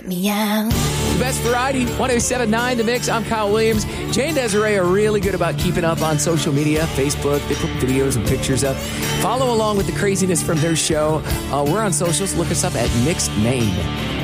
me out. The best variety, 107.9 The Mix. I'm Kyle Williams. Jay and Desiree are really good about keeping up on social media, Facebook. They put videos and pictures up. Follow along with the craziness from their show. We're on socials. Look us up at Mixed Maine.